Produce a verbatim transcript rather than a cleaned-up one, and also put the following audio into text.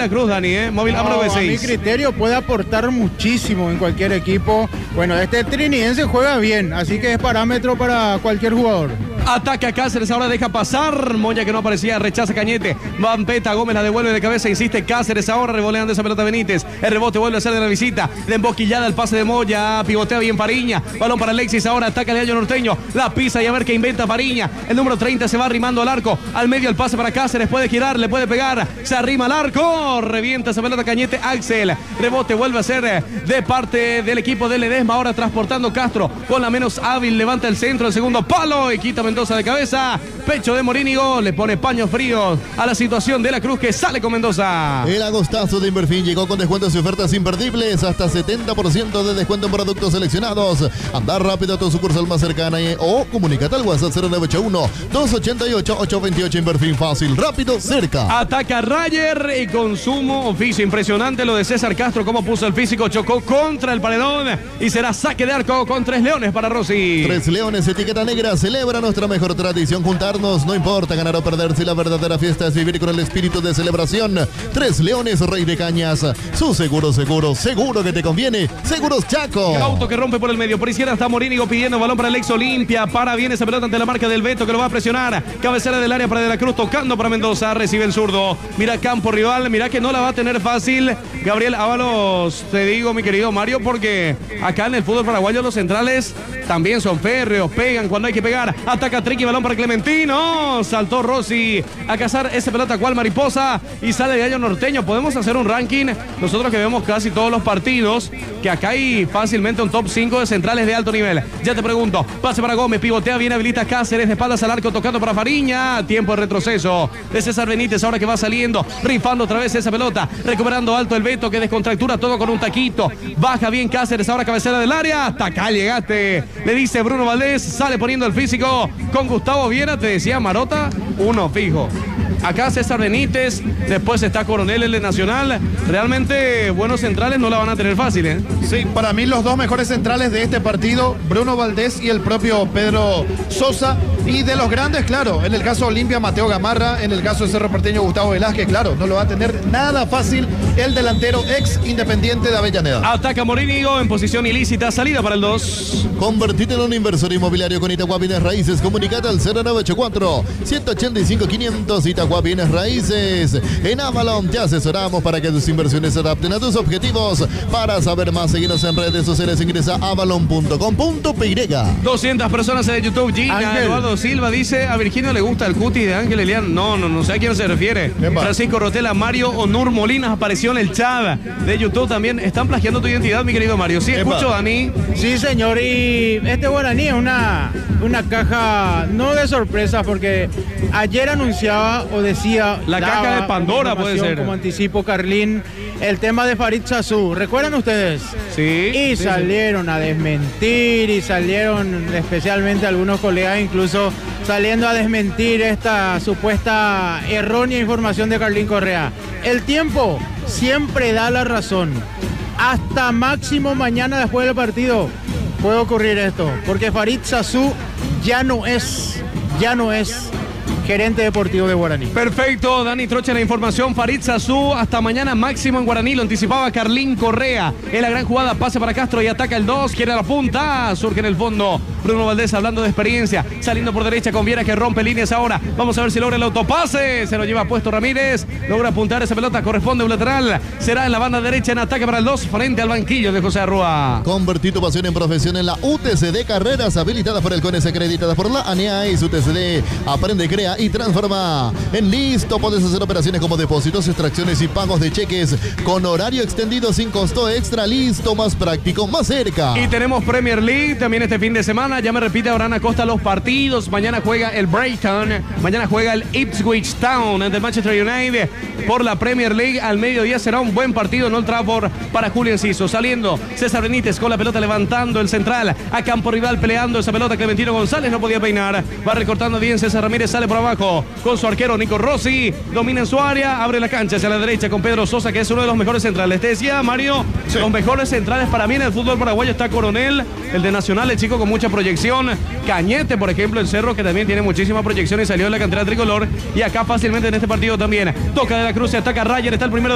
la Cruz, Dani, ¿eh? Móvil no, A nueve seis. A mi criterio puede aportar muchísimo en cualquier equipo. Bueno, este trinitense juega bien, así que es parámetro para cualquier jugador. Ataca Cáceres, ahora deja pasar. Moya que no aparecía, rechaza Cañete. Vampeta, Gómez la devuelve de cabeza, insiste Cáceres ahora, revoleando esa pelota Benítez. El rebote vuelve a ser de la visita. De embosquillada el pase de Moya, pivotea bien Fariña. Balón para Alexis, ahora ataca el Gallo Norteño. La pisa y a ver qué inventa Fariña. El número treinta se va arrimando al arco. Al medio el pase para Cáceres, puede girar, le puede pegar. Se arrima al arco, revienta esa pelota Cañete. Axel, rebote vuelve a ser de parte del equipo de Ledesma. Ahora transportando Castro con la menos hábil, levanta el centro, el segundo palo y quita Mendoza de cabeza. Pecho de Morínigo, le pone paños fríos a la situación de la Cruz que sale con Mendoza. El agostazo de Inverfin llegó con descuentos y ofertas imperdibles, hasta setenta por ciento de descuento en productos seleccionados. Anda rápido a tu sucursal más cercana eh, o comunícate al WhatsApp cero nueve ocho uno, dos ochenta y ocho, ocho veintiocho. Inverfin, fácil, rápido, cerca. Ataca Rayer y consumo oficio. Impresionante lo de César Castro, cómo puso el físico, chocó contra el paredón y será saque de arco con tres leones para Rossi. Tres leones, etiqueta negra, celebra nuestra mejor tradición, juntarnos, no importa ganar o perder, si la verdadera fiesta es vivir con el espíritu de celebración. Tres leones, Rey de Cañas, su seguro, seguro, seguro que te conviene, Seguros Chaco. El auto que rompe por el medio, por izquierda está Morínigo pidiendo balón para el ex Olimpia, para bien esa pelota ante la marca del Beto que lo va a presionar, cabecera del área para De la Cruz, tocando para Mendoza, recibe el zurdo, mira campo rival, mira que no la va a tener fácil Gabriel Ábalos, te digo mi querido Mario, porque acá en el fútbol paraguayo los centrales también son férreos, pegan cuando hay que pegar, ataca Triqui, balón para Clementino, saltó Rossi a cazar esa pelota cual mariposa y sale de Gallo Norteño. Podemos hacer un ranking, nosotros que vemos casi todos los partidos, que acá hay fácilmente un top cinco de centrales de alto nivel. Ya te pregunto, pase para Gómez, pivotea bien, habilita Cáceres, de espaldas al arco, tocando para Fariña, tiempo de retroceso de César Benítez, ahora que va saliendo, rifando otra vez esa pelota, recuperando alto el Beto que descontractura todo con un taquito, baja bien Cáceres, ahora cabecera del área, hasta acá llegaste, le dice Bruno Valdés, sale poniendo el físico con Gustavo Viera, te decía Marota, uno fijo. Acá César Benítez, después está Coronel, el de Nacional. Realmente buenos centrales no la van a tener fácil, ¿eh? Sí, para mí los dos mejores centrales de este partido, Bruno Valdés y el propio Pedro Sosa. Y de los grandes, claro, en el caso Olimpia, Mateo Gamarra, en el caso de Cerro Porteño, Gustavo Velázquez, claro, no lo va a tener nada fácil el delantero ex Independiente de Avellaneda. Ataca Morínigo en posición ilícita, salida para el dos. Convertite en un inversor inmobiliario con Itagua Bienes Raíces. Comunicate al cero nueve ocho cuatro, ciento ochenta y cinco, quinientos. Itagua Bienes Raíces. En Avalon te asesoramos para que tus inversiones se adapten a tus objetivos. Para saber más, seguinos en redes sociales, ingresa a avalon punto com punto p y. doscientas personas en YouTube. Gina, Ángel. Eduardo Silva dice, a Virginio le gusta el cuti de Ángel Elian. No, no, no sé a quién se refiere. Francisco Rotela, Mario Onur Molinas apareció en el chat de YouTube también. Están plagiando tu identidad, mi querido Mario. Sí, Epa. escucho, Dani. Sí, señor, y este guaraní es una, una caja, no de sorpresa, porque ayer anunciaba o decía... La daba caja de Pandora información puede ser. Como anticipo, Carlín, el tema de Farid Sasú. ¿Recuerdan ustedes? Sí. Y sí, salieron a desmentir, y salieron especialmente algunos colegas incluso saliendo a desmentir esta supuesta errónea información de Carlín Correa. El tiempo siempre da la razón. Hasta máximo mañana después del partido puede ocurrir esto, porque Farid Sasú ya no es, ya no es gerente deportivo de Guaraní. Perfecto, Dani Troche, la información. Farid Sasú, hasta mañana máximo en Guaraní, lo anticipaba Carlín Correa. En la gran jugada, pase para Castro y ataca el dos, quiere la punta, surge en el fondo. Bruno Valdés hablando de experiencia, saliendo por derecha con Viera que rompe líneas ahora. Vamos a ver si logra el autopase, se lo lleva puesto Ramírez, logra apuntar esa pelota, corresponde un lateral. Será en la banda derecha en ataque para el dos, frente al banquillo de José Arrua. Convertí tu pasión en profesión en la U T C D Carreras, habilitada por el CONES, acreditada por la A N E A y su U T C D. Aprende, crea y transforma. En Listo podés hacer operaciones como depósitos, extracciones y pagos de cheques con horario extendido sin costo extra. Listo, más práctico, más cerca. Y tenemos Premier League también este fin de semana. Ya me repite Abraham Acosta los partidos. Mañana juega el Brighton, mañana juega el Ipswich Town ante Manchester United por la Premier League. Al mediodía será un buen partido en Old Trafford para Julio Enciso. Saliendo César Benítez con la pelota, levantando el central a campo rival, peleando esa pelota. Clementino González no podía peinar, va recortando bien César Ramírez, sale por abajo con su arquero Nico Rossi, domina en su área, abre la cancha hacia la derecha con Pedro Sosa, que es uno de los mejores centrales. Te decía, Mario, sí, los mejores centrales para mí en el fútbol paraguayo está Coronel, el de Nacional, el chico con mucha proyección. Cañete, por ejemplo, el Cerro, que también tiene muchísima proyección y salió de la cantera tricolor. Y acá fácilmente en este partido también toca De la Cruz, se ataca Rayer, está el primero